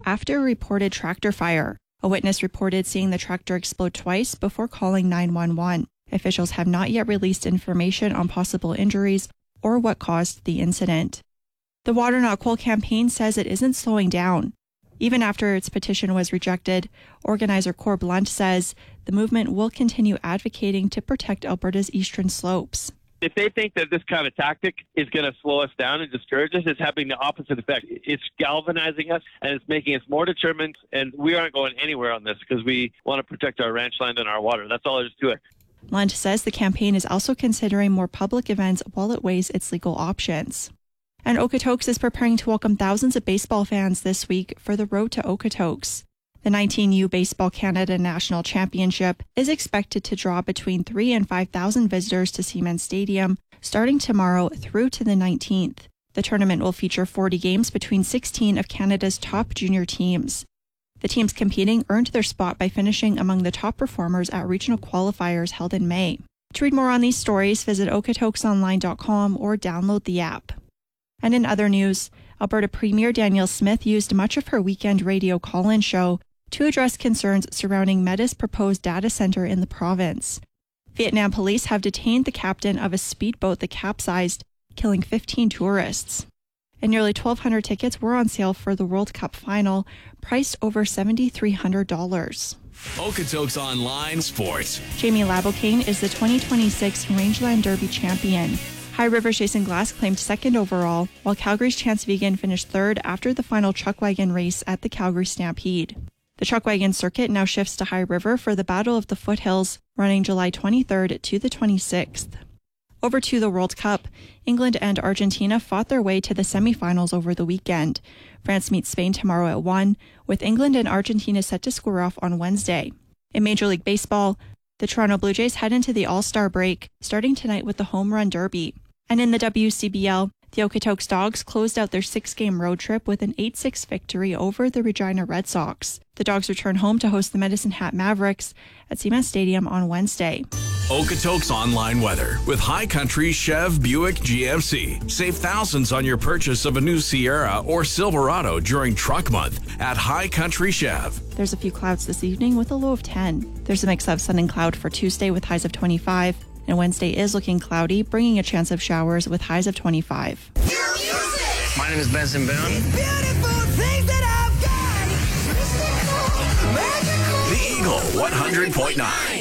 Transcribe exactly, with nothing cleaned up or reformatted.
after a reported tractor fire. A witness reported seeing the tractor explode twice before calling nine one one. Officials have not yet released information on possible injuries or what caused the incident. The Water Not Coal campaign says it isn't slowing down. Even after its petition was rejected, organizer Cor Blunt says the movement will continue advocating to protect Alberta's eastern slopes. If they think that this kind of tactic is going to slow us down and discourage us, it's having the opposite effect. It's galvanizing us and it's making us more determined, and we aren't going anywhere on this because we want to protect our ranch land and our water. That's all there is to it. Blunt says the campaign is also considering more public events while it weighs its legal options. And Okotoks is preparing to welcome thousands of baseball fans this week for the Road to Okotoks. The nineteen U Baseball Canada National Championship is expected to draw between three and five thousand visitors to Siemens Stadium starting tomorrow through to the nineteenth. The tournament will feature forty games between sixteen of Canada's top junior teams. The teams competing earned their spot by finishing among the top performers at regional qualifiers held in May. To read more on these stories, visit okotokes online dot com or download the app. And in other news, Alberta Premier Danielle Smith used much of her weekend radio call-in show to address concerns surrounding Meta's proposed data center in the province. Vietnam police have detained the captain of a speedboat that capsized, killing fifteen tourists. And nearly twelve hundred tickets were on sale for the World Cup final, priced over seven thousand three hundred dollars. Okotoks Online Sports. Jamie Labocane is the twenty twenty-six Rangeland Derby champion. High River's Jason Glass claimed second overall, while Calgary's Chance Vegan finished third after the final Chuckwagon race at the Calgary Stampede. The Chuckwagon circuit now shifts to High River for the Battle of the Foothills, running July twenty-third to the twenty-sixth. Over to the World Cup, England and Argentina fought their way to the semifinals over the weekend. France meets Spain tomorrow at one, with England and Argentina set to square off on Wednesday. In Major League Baseball, the Toronto Blue Jays head into the All-Star break, starting tonight with the Home Run Derby. And in the W C B L, the Okotoks Dogs closed out their six-game road trip with an eight six victory over the Regina Red Sox. The Dogs return home to host the Medicine Hat Mavericks at Siemens Stadium on Wednesday. Okotoks Online Weather with High Country Chev Buick G M C. Save thousands on your purchase of a new Sierra or Silverado during Truck Month at High Country Chev. There's a few clouds this evening with a low of ten. There's a mix of sun and cloud for Tuesday with highs of twenty-five. And Wednesday is looking cloudy, bringing a chance of showers with highs of twenty-five. My name is Benson Boone. The Eagle one hundred point nine.